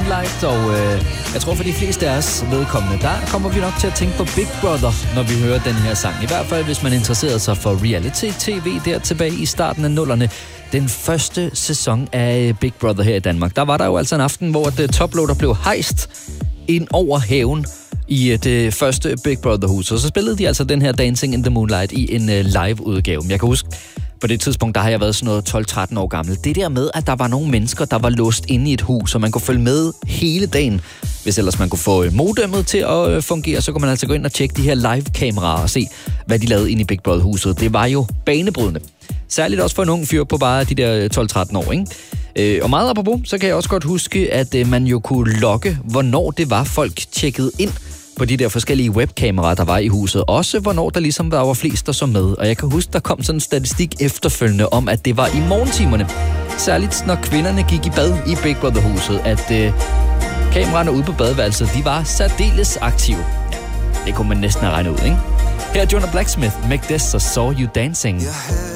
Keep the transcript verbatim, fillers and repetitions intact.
Moonlight, og øh, jeg tror for de fleste af os vedkommende, der kommer vi nok til at tænke på Big Brother, når vi hører den her sang. I hvert fald, hvis man interesserer sig for reality-tv der tilbage i starten af nullerne. Den første sæson af Big Brother her i Danmark, der var der jo altså en aften, hvor det toploader blev hejst ind over haven i det første Big Brother-hus. Og så spillede de altså den her Dancing in the Moonlight i en live-udgave. Jeg kan huske, på det tidspunkt, der har jeg været sådan noget tolv tretten år gammel. Det der med, at der var nogle mennesker, der var låst inde i et hus, og man kunne følge med hele dagen. Hvis ellers man kunne få modemmet til at fungere, så kunne man altså gå ind og tjekke de her live-kameraer og se, hvad de lavede inde i Big Brother-huset. Det var jo banebrydende. Særligt også for en ung fyr på bare de der tolv tretten år, ikke? Og meget apropos, så kan jeg også godt huske, at man jo kunne logge, hvornår det var, folk tjekkede ind på de der forskellige webkameraer, der var i huset. Også hvornår der ligesom der var flest, der så med. Og jeg kan huske, der kom sådan en statistik efterfølgende om, at det var i morgentimerne. Særligt når kvinderne gik i bad i Big Brother-huset, at øh, kameraerne ude på badeværelset, de var særdeles aktive. Ja, det kunne man næsten have regnet ud, ikke? Her er Jonah Blacksmith, Make This og Saw You Dancing.